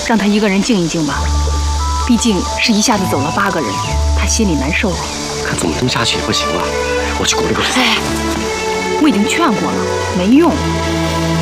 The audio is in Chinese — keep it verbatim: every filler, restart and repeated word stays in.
让他一个人静一静吧。毕竟是一下子走了八个人，他心里难受啊。 可总这么下去也不行啊！我去鼓励鼓励。 哎，我已经劝过了，没用。